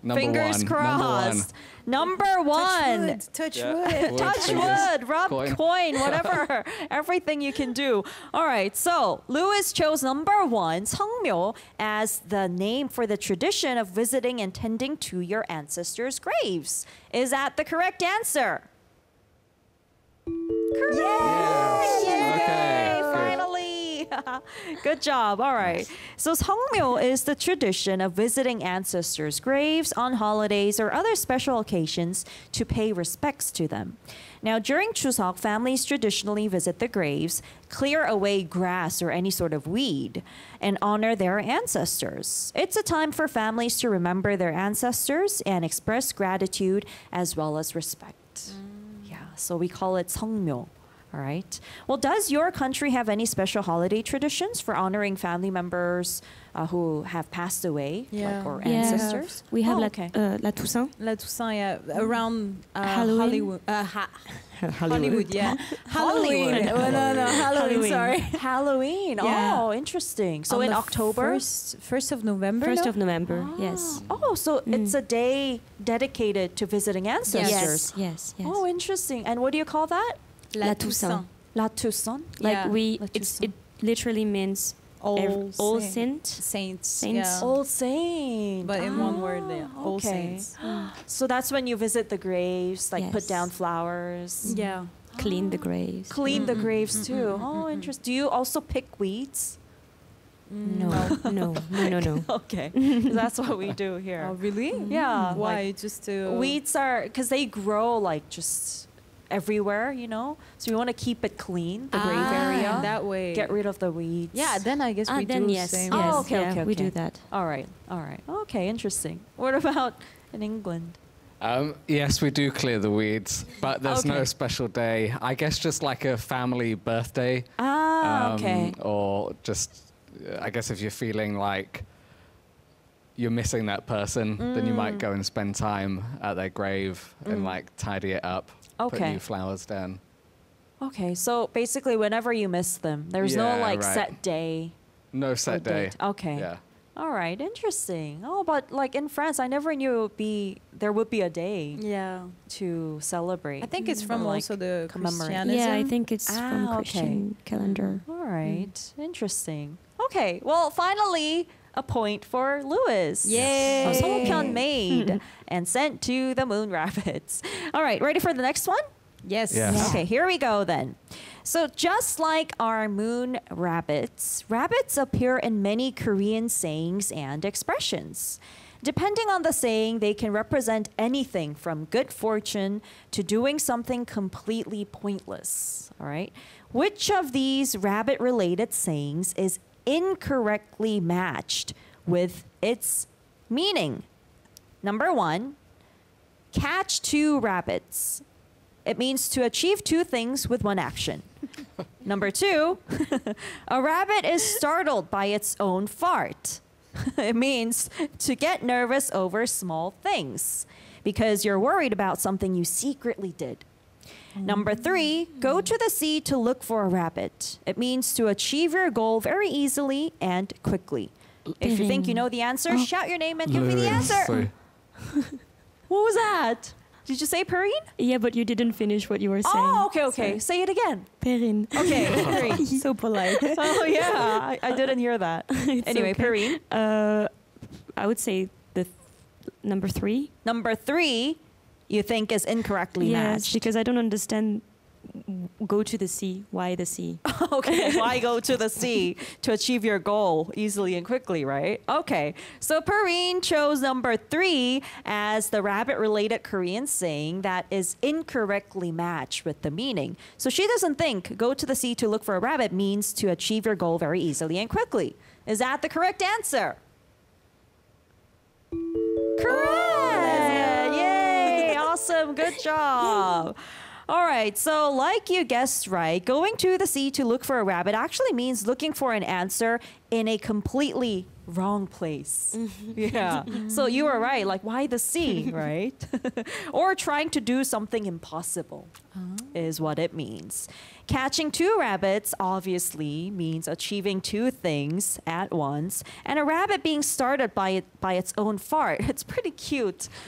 Fingers crossed. Number one. Touch Yeah. wood. Touch wood, rub coin, whatever. Everything you can do. All right, so Lewis chose number one, 성묘, as the name for the tradition of visiting and tending to your ancestors' graves. Is that the correct answer? Correct! Yes. Yay! Okay, good. Finally! Good job. All right. So 성묘 is the tradition of visiting ancestors' graves on holidays or other special occasions to pay respects to them. Now, during Chuseok, families traditionally visit the graves, clear away grass or any sort of weed, and honor their ancestors. It's a time for families to remember their ancestors and express gratitude as well as respect. Yeah, so we call it 성묘. All right. Well, does your country have any special holiday traditions for honoring family members who have passed away, Yeah. or Yeah. ancestors? We have okay. La Toussaint. La Toussaint, yeah, around Halloween? Hollywood. Hollywood, yeah. Hollywood. Halloween. Oh, no, Halloween, sorry. Halloween. Yeah. Oh, interesting. So On in the October? First of November. 1st no? of November, yes. Oh, so it's a day dedicated to visiting ancestors. Yes, yes. Oh, interesting. And what do you call that? La Toussaint. La Toussaint? Like Yeah. La it Toussaint. literally means all saint. Saints. Saints. Yeah. Old Saint. But in one word, yeah. All okay. Saints. So that's when you visit the graves, like put Yes. down flowers. Yeah. Clean the graves. Clean the graves too. Oh, interesting. Do you also pick weeds? No, no. Okay. That's what we do here. Oh, really? Yeah. Why? like, Just to... weeds are, because they grow like just everywhere, you know? So we want to keep it clean, the grave area. That way. Get rid of the weeds. Yeah, then I guess we then do yes, same. yes, Oh, okay, yeah, okay, we okay. do that. All right. Okay, interesting. What about in England? Yes, we do clear the weeds, but there's Okay. no special day. I guess just like a family birthday. Okay. Or just, I guess if you're feeling like you're missing that person, then you might go and spend time at their grave and like tidy it up, put Okay. new flowers down. Okay, so basically whenever you miss them, there's no Yeah, like right. set day. No or set day. date. Okay. Yeah. All right, interesting. Oh, but like in France, I never knew there would be a day Yeah. to celebrate. I think it's from Or, like, also the commemorate. Christianism. Yeah, I think it's from Ah, Christian calendar. All right, interesting. Okay, well, finally, a point for Lewis. Yay. 성편 made and sent to the Moon Rabbits. All right, ready for the next one? Yes. Yes. Okay, here we go then. So just like our moon rabbits, rabbits appear in many Korean sayings and expressions. Depending on the saying, they can represent anything from good fortune to doing something completely pointless. All right. Which of these rabbit-related sayings is incorrectly matched with its meaning? Number one, catch two rabbits. It means to achieve two things with one action. Number two, a rabbit is startled by its own fart. It means to get nervous over small things because you're worried about something you secretly did. Number three, go to the sea to look for a rabbit. It means to achieve your goal very easily and quickly. If you think you know the answer, shout your name and give me the answer. Sorry. What was that? Did you say Perrine? Yeah, but you didn't finish what you were saying. Oh, okay. Sorry. Say it again. Perrine. Okay, Perrine. So polite. Oh, yeah. I didn't hear that. Anyway, okay. Perrine. I would say number three. Number three, you think is incorrectly Yes, matched. because I don't understand. Go to the sea. Why the sea? Okay, why go to the sea to achieve your goal easily and quickly, right? Okay, so Perrine chose number three as the rabbit-related Korean saying that is incorrectly matched with the meaning. So she doesn't think go to the sea to look for a rabbit means to achieve your goal very easily and quickly. Is that the correct answer? Correct! Yay! Awesome, good job. All right, so like you guessed right, going to the sea to look for a rabbit actually means looking for an answer in a completely wrong place. Yeah. So you were right, like why the sea, right? Or trying to do something impossible is what it means. Catching two rabbits obviously means achieving two things at once, and a rabbit being startled by its own fart. It's pretty cute.